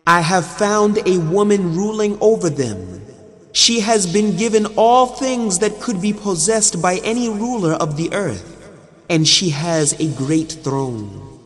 I have found a woman ruling over them. She has been given all things that could be possessed by any ruler of the earth, and she has a great throne.